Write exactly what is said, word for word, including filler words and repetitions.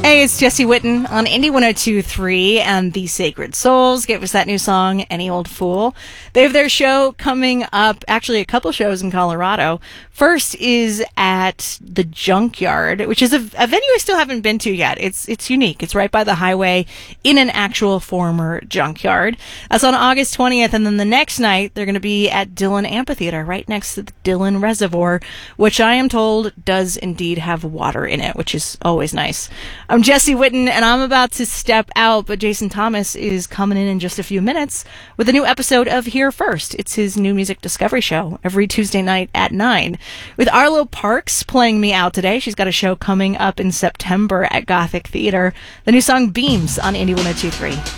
Hey, it's Jesse Witten on Indie one oh two point three and The Sacred Souls gave us that new song, Any Old Fool. They have their show coming up, actually a couple shows in Colorado. First is at the Junkyard, which is a, a venue I still haven't been to yet. It's it's unique. It's right by the highway in an actual former junkyard. That's on August twentieth, and then the next night they're going to be at Dillon Amphitheater, right next to the Dillon Reservoir, which I am told does indeed have water in it, which is always nice. I'm Jesse Witten, and I'm about to step out, but Jason Thomas is coming in in just a few minutes with a new episode of Here First. It's his new music discovery show every Tuesday night at nine. With Arlo Parks playing me out today. She's got a show coming up in September at Gothic Theater. The new song Beams on Indie one oh two point three.